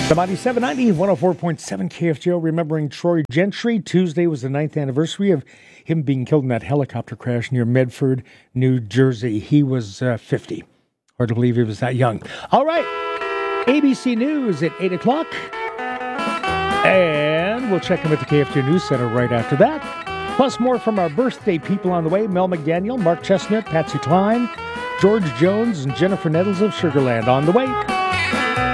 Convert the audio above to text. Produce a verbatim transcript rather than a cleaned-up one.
ninety-seven ninety, one oh four point seven K F G O, remembering Troy Gentry. Tuesday was the ninth anniversary of him being killed in that helicopter crash near Medford, New Jersey. He was uh, fifty. Hard to believe he was that young. All right, A B C News at eight o'clock. And we'll check in with the K F G O News Center right after that. Plus more from our birthday people on the way. Mel McDaniel, Mark Chestnut, Patsy Cline, George Jones, and Jennifer Nettles of Sugarland on the way.